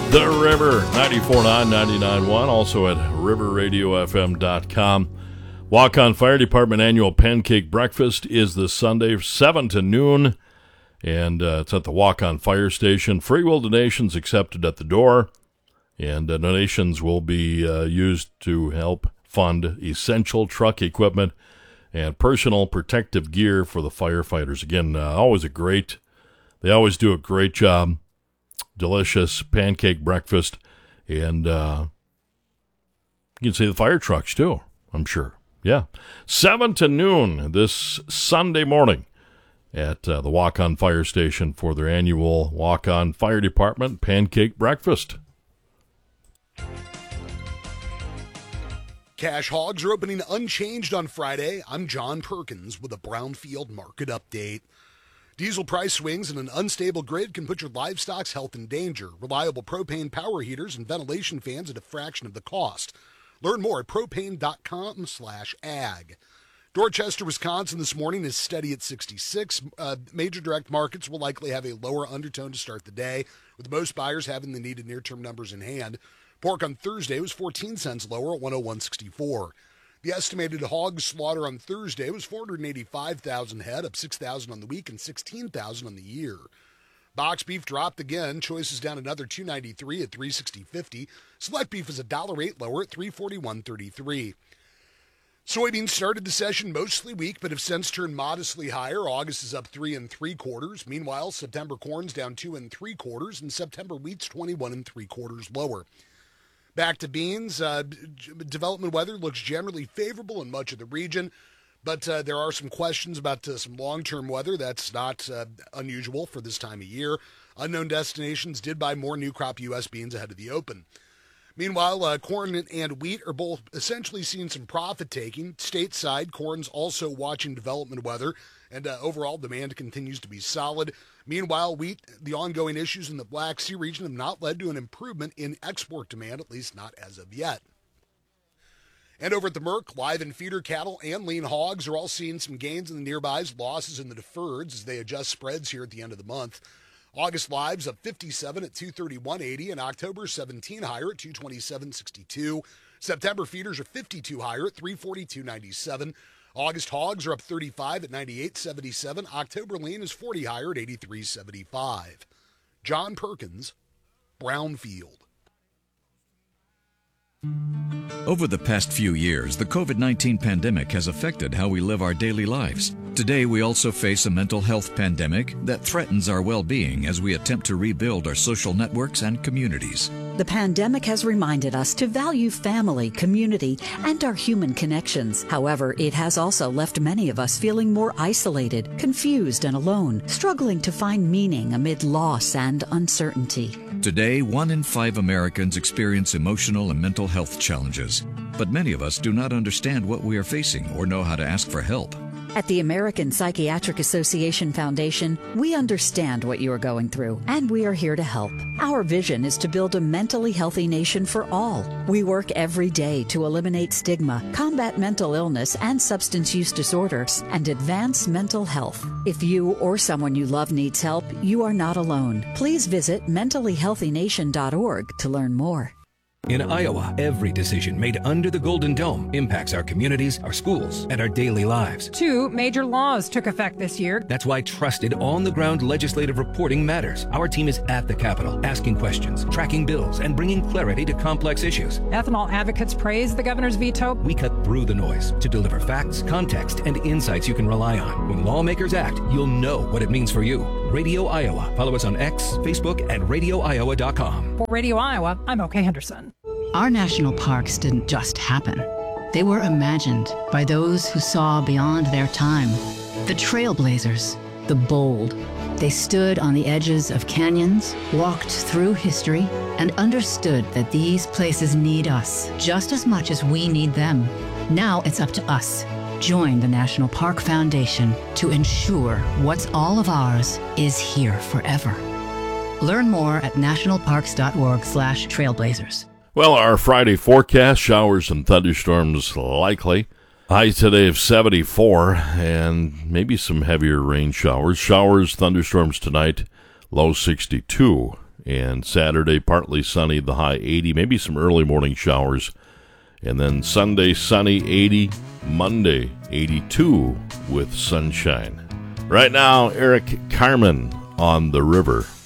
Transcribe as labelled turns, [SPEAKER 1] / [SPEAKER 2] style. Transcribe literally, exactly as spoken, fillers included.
[SPEAKER 1] The River, ninety-four point nine, ninety-nine point one, also at river radio f m dot com. Walk-On Fire Department annual pancake breakfast is this Sunday, seven to noon, and uh, it's at the Walk-On Fire Station. Free will donations accepted at the door, and uh, donations will be uh, used to help fund essential truck equipment and personal protective gear for the firefighters. Again, uh, always a great, they always do a great job. Delicious pancake breakfast, and uh, you can see the fire trucks too, I'm sure. Yeah. seven to noon this Sunday morning at uh, the Walk-On Fire Station for their annual Walk-On Fire Department pancake breakfast.
[SPEAKER 2] Cash hogs are opening unchanged on Friday. I'm John Perkins with a Brownfield market update. Diesel price swings and an unstable grid can put your livestock's health in danger. Reliable propane power heaters and ventilation fans at a fraction of the cost. Learn more at propane.com slash ag. Dorchester, Wisconsin this morning is steady at sixty-six. Uh, major direct markets will likely have a lower undertone to start the day, with most buyers having the needed near-term numbers in hand. Pork on Thursday was fourteen cents lower at one oh one sixty-four. The estimated hog slaughter on Thursday was four hundred eighty-five thousand head, up six thousand on the week and sixteen thousand on the year. Box beef dropped again. Choices down another two ninety-three at three sixty fifty. Select beef is one dollar and eight cents lower at three forty-one thirty-three. Soybeans started the session mostly weak, but have since turned modestly higher. August is up three and three quarters. Meanwhile, September corn's down two and three quarters, and September wheat's twenty-one and three quarters lower. Back to beans. Uh, development weather looks generally favorable in much of the region, but uh, there are some questions about uh, some long-term weather. That's not uh, unusual for this time of year. Unknown destinations did buy more new crop U S beans ahead of the open. Meanwhile, uh, corn and wheat are both essentially seeing some profit-taking. Stateside, corn's also watching development weather, and uh, overall demand continues to be solid. Meanwhile, wheat, the ongoing issues in the Black Sea region have not led to an improvement in export demand, at least not as of yet. And over at the Merc, live and feeder cattle and lean hogs are all seeing some gains in the nearbys, losses in the deferreds as they adjust spreads here at the end of the month. August lives up fifty-seven at two thirty-one eighty, and October seventeen higher at two twenty-seven sixty-two. September feeders are fifty-two higher at three forty-two ninety-seven. August hogs are up thirty-five at ninety-eight seventy-seven. October lean is forty higher at eighty-three seventy-five. John Perkins, Brownfield.
[SPEAKER 3] Over the past few years, the covid nineteen pandemic has affected how we live our daily lives. Today, we also face a mental health pandemic that threatens our well-being as we attempt to rebuild our social networks and communities.
[SPEAKER 4] The pandemic has reminded us to value family, community, and our human connections. However, it has also left many of us feeling more isolated, confused, and alone, struggling to find meaning amid loss and uncertainty.
[SPEAKER 3] Today, one in five Americans experience emotional and mental health challenges, but many of us do not understand what we are facing or know how to ask for help.
[SPEAKER 4] At the American Psychiatric Association Foundation, we understand what you are going through, and we are here to help. Our vision is to build a mentally healthy nation for all. We work every day to eliminate stigma, combat mental illness and substance use disorders, and advance mental health. If you or someone you love needs help, you are not alone. Please visit mentally healthy nation dot org to learn more.
[SPEAKER 5] In Iowa, every decision made under the Golden Dome impacts our communities, our schools, and our daily lives.
[SPEAKER 6] Two major laws took effect this year.
[SPEAKER 5] That's why trusted, on-the-ground legislative reporting matters. Our team is at the Capitol, asking questions, tracking bills, and bringing clarity to complex issues.
[SPEAKER 6] Ethanol advocates praise the governor's veto.
[SPEAKER 5] We cut through the noise to deliver facts, context, and insights you can rely on. When lawmakers act, you'll know what it means for you. Radio Iowa. Follow us on X, Facebook, and radio iowa dot com.
[SPEAKER 6] For Radio Iowa, I'm Oakay Henderson.
[SPEAKER 7] Our national parks didn't just happen. They were imagined by those who saw beyond their time. The trailblazers, the bold. They stood on the edges of canyons, walked through history, and understood that these places need us just as much as we need them. Now it's up to us. Join the National Park Foundation to ensure what's all of ours is here forever. Learn more at nationalparks dot org slash trailblazers.
[SPEAKER 1] Well, our Friday forecast, showers and thunderstorms likely. High today of seventy-four, and maybe some heavier rain showers. Showers, thunderstorms tonight, low sixty-two. And Saturday, partly sunny, the high eighty, maybe some early morning showers. And then Sunday, sunny, eighty. Monday, eighty-two with sunshine. Right now, Eric Carmen on the river.